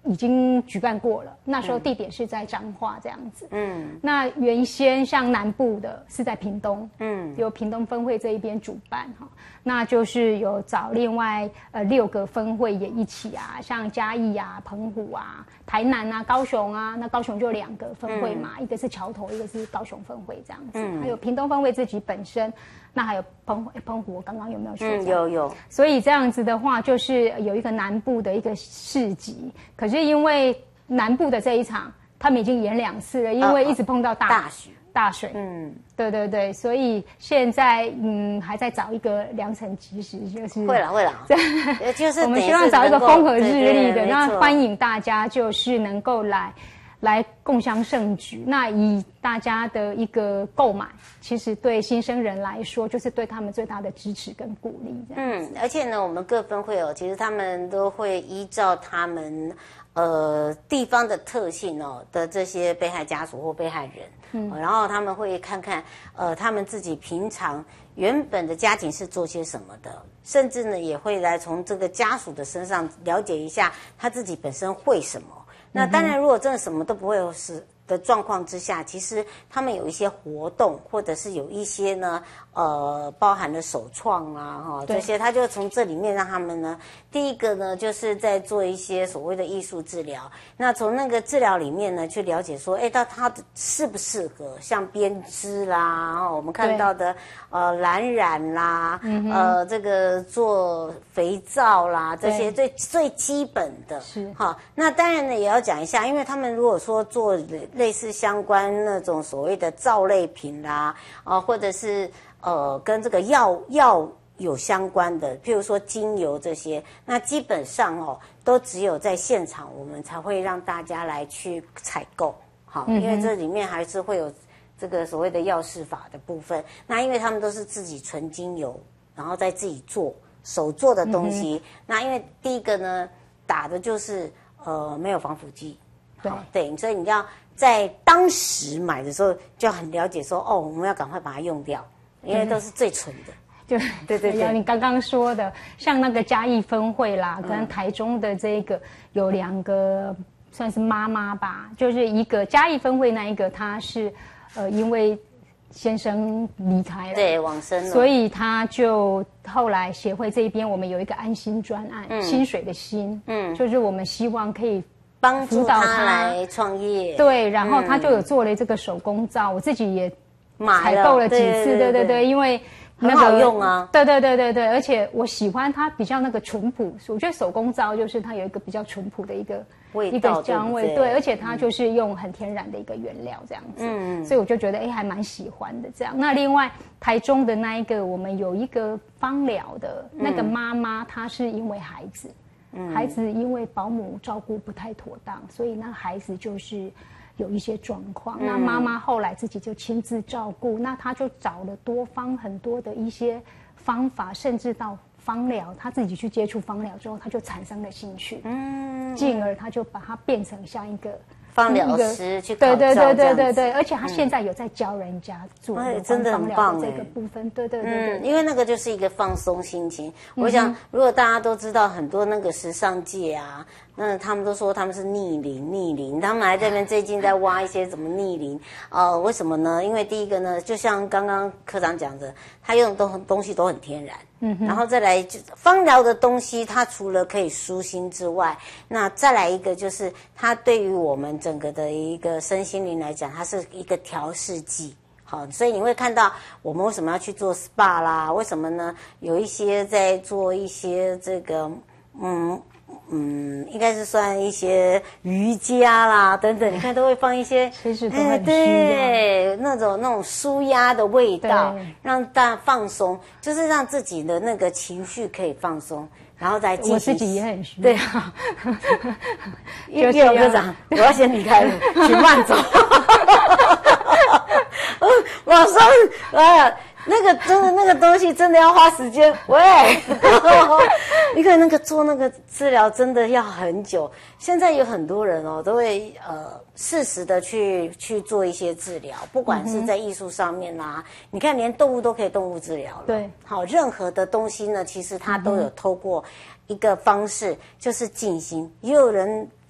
已经举办过了，那时候地点是在彰化这样子。那原先像南部的是在屏东，由屏东分会这一边主办哈，那就是有找另外6个分会也一起啊，像嘉义啊、澎湖啊、台南啊、高雄啊，那高雄就2个分会嘛，一个是桥头，一个是高雄分会这样子，还有屏东分会自己本身。那还有澎湖，我刚刚有没有说？ 有。 所以这样子的话，就是有一个南部的一个市集，可是因为南部的这一场，他们已经演2次了，因为一直碰到大水。对，所以现在还在找一个良辰吉时，就是会了，就是我们希望找一个风和日丽的，那欢迎大家就是能够来共襄盛举。那以大家的一个购买，其实对新生人来说，就是对他们最大的支持跟鼓励。 而且呢，我们各分会其实他们都会依照他们地方的特性的这些被害家属或被害人，然后他们会看看他们自己平常原本的家庭是做些什么的，甚至呢也会来从这个家属的身上了解一下他自己本身会什么。那当然，如果真的什么都不会有的状况之下，其实他们有一些活动，或者是有一些呢，包含了手创啊，这些，他就从这里面让他们呢，第一个呢，就是在做一些所谓的艺术治疗。那从那个治疗里面呢，去了解说，到他适不适合，像编织啦，我们看到的蓝染啦，这个做肥皂啦，这些最基本的，是哈。那当然呢，也要讲一下，因为他们如果说做类似相关那种所谓的皂类品啦，或者是跟这个药有相关的，譬如说精油这些，那基本上都只有在现场我们才会让大家来去采购，好，因为这里面还是会有这个所谓的药事法的部分。那因为他们都是自己纯精油，然后再自己做手做的东西，那因为第一个呢，打的就是没有防腐剂。对，所以你要在当时买的时候就很了解说，我们要赶快把它用掉，因为都是最纯的。 对，你刚刚说的，像那个嘉义分会啦，跟台中的这个有2个算是妈妈吧，就是一个嘉义分会那一个，她是因为先生离开了， 对，往生了， 所以他就后来协会这边我们有一个安心专案，薪水的薪，就是我们希望可以帮助他来创业， 对，然后他就有做了这个手工皂，我自己也采购了几次，对，因为很好用啊， 对，而且我喜欢它比较那个淳朴，我觉得手工皂就是它有一个比较淳朴的一个香味，对，而且它就是用很天然的一个原料这样子，所以我就觉得还蛮喜欢的这样。那另外台中的那一个，我们有一个芳疗的那个妈妈，她是因为孩子因为保姆照顾不太妥当，所以那孩子就是有一些状况，那妈妈后来自己就亲自照顾，那她就找了多方很多的一些方法，甚至到芳疗，她自己去接触芳疗之后，她就产生了兴趣，进而她就把它变成像一个芳疗师去考照， 对，而且他现在有在教人家做真的很棒这个部分，对， 因为那个就是一个放松心情。我想，如果大家都知道很多那个时尚界啊，那他们都说他们是逆龄，他们还在那边最近在挖一些怎么逆龄为什么呢？因为第一个呢，就像刚刚科长讲的，他用的东西都很天然。然后再来就芳疗的东西，它除了可以舒心之外，那再来一个就是它对于我们整个的一个身心灵来讲，它是一个调试剂。好，所以你会看到我们为什么要去做 SPA 啦？为什么呢？有一些在做一些这个应该是算一些瑜伽啦等等，你看都会放一些， 其实都很对，那种舒压的味道，让大家放松，就是让自己的那个情绪可以放松，然后再进行。 我自己也很需要。 对啊，叶勇科长，我要先离开了，请慢走。马上来。那个真的那个东西真的要花时间，喂，你看那个做那个治疗真的要很久。现在有很多人都会适时的去做一些治疗，不管是在艺术上面啦，你看连动物都可以动物治疗了。 对， 好，任何的东西呢，其实它都有透过一个方式，就是静心。也有人